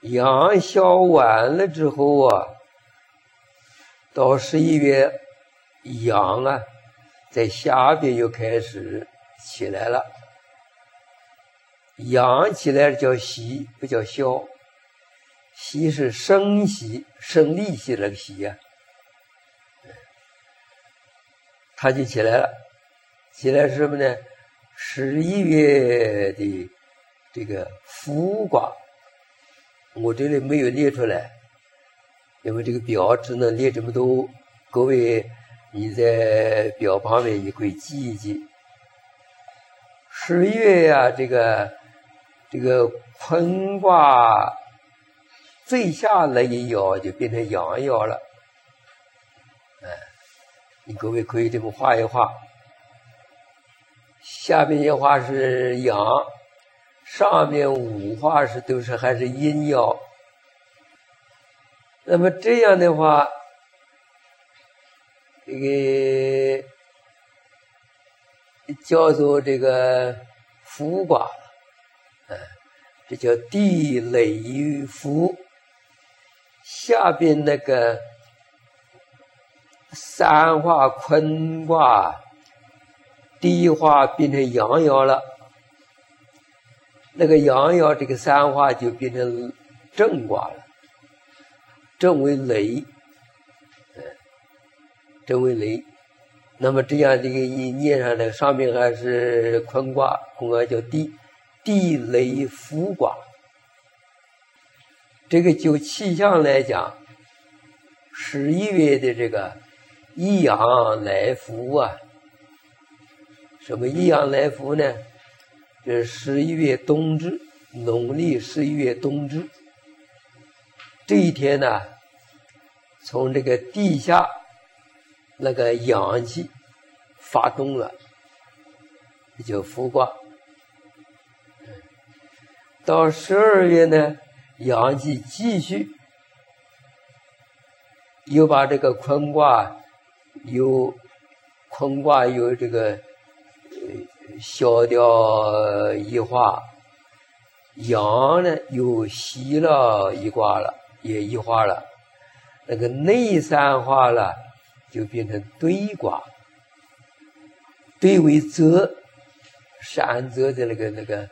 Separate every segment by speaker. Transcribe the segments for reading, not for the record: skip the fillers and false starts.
Speaker 1: 阳消完了之后啊，到11月，阳啊，在下边又开始起来了。阳起来叫息，不叫消。息是生息、生利息那个息呀，它就起来了。起来是什么呢？11月的这个伏卦，我这里没有列出来，因为这个表只能列这么多。各位，你在表旁边你可以记一记。11月呀，这个坤卦最下那一爻就变成阳爻了。你各位可以这么画一画。下面一画是阳，上面5画都是还是阴爻。那么这样的话，这个叫做这个伏卦，这叫地雷伏。下边那个3画坤卦，第一画变成阳爻了，那个阳爻这个3画就变成正卦了，正为雷，正为雷。那么这样这个一念上来，上面还是坤卦，坤卦叫地雷伏卦。这个就气象来讲，11月的这个一阳来伏啊。什么一阳来伏呢？这是11月冬至，农历11月冬至。这一天呢，从这个地下那个阳气发动了，这叫伏卦。到12月呢，阳气继续又把这个坤卦有这个消掉一画，阳呢又息了一卦了，也一画了。那个内3画了，就变成兑卦。兑为泽，山泽的那个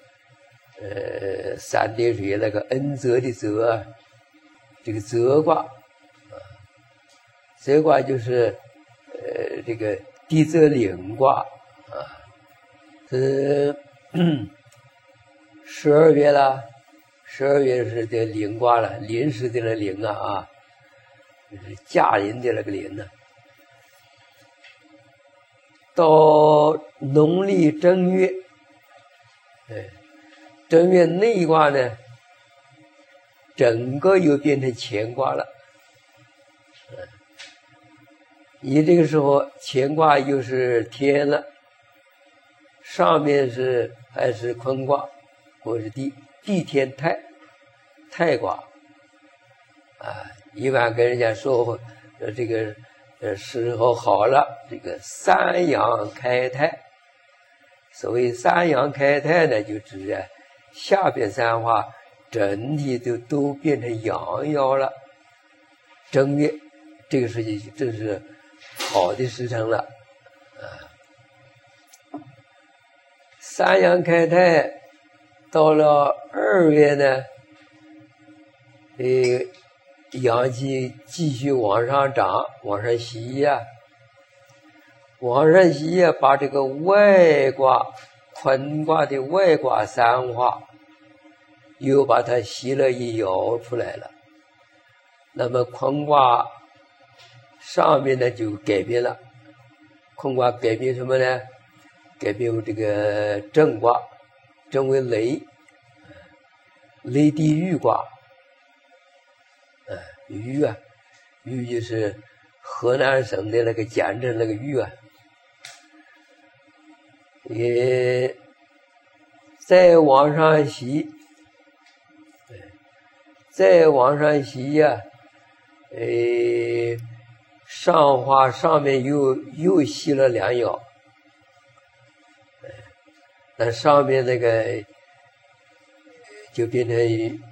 Speaker 1: 3点水那个恩泽的泽，这个泽卦，泽卦就是这个地泽临卦啊，是12月了，12月是这临卦了，临时的那临啊，就是嫁人的那个临呢。到农历正月，正月内卦呢，整个又变成乾卦了。你这个时候乾卦又是天了，上面还是坤卦，或是地天太卦啊。一般跟人家说这个时候好了，这个3阳开泰。所谓3阳开泰呢，就指下边3画整体都变成阳爻了。正月这个时期正是好的时辰了3阳开泰，到了2月呢，阳气继续往上涨，往上袭呀，把这个外卦坤卦的外卦3画又把它袭了一爻出来了。那么坤卦上面呢就改变了，坤卦改变什么呢？改变这个正卦，正为雷，雷地豫卦。豫啊，豫就是河南省的那个简称那个豫啊。也再往上袭，呀，上画上面又袭了2爻，那上面那个就变成